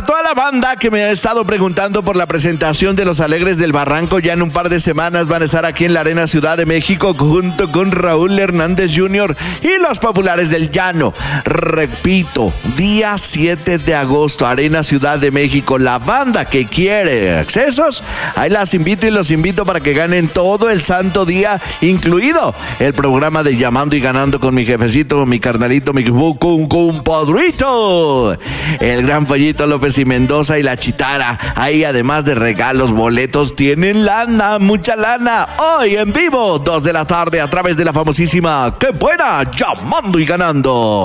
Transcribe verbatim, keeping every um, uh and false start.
para toda la banda que me ha estado preguntando por la presentación de Los Alegres del Barranco, ya en un par de semanas van a estar aquí en la Arena Ciudad de México junto con Raúl Hernández junior y los Populares del Llano. Repito, día siete de agosto, Arena Ciudad de México. La banda que quiere accesos, ahí las invito y los invito para que ganen todo el santo día, incluido el programa de Llamando y Ganando con mi jefecito, mi carnalito, mi con compadrito, el gran Pollito López y Mendoza y la Chitara. Ahí, además de regalos, boletos, tienen lana, mucha lana. Hoy en vivo, dos de la tarde, a través de la famosísima ¡Qué buena! Llamando y Ganando.